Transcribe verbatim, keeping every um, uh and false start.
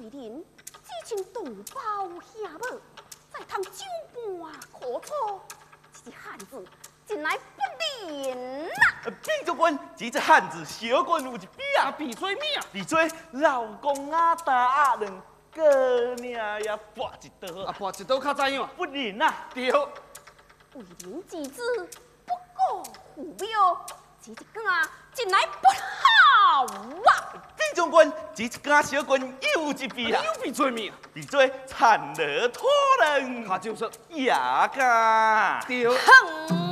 为人只请同胞下母，再通酒半可错，这是汉子真来不灵啦！ 兵将军，这只汉子小军有一比啊， 比做咩啊？ 比做老公啊打啊人，哥命也拔一刀啊，拔一刀较怎样？ 不灵啊！ 对， 为人之子，不过虎彪，这一更啊，真来不好啊！ 兵将军，这一家小军又一比啊， 又比做咩啊？ 比做产了拖人， 他就是牙噶。 对。 哼！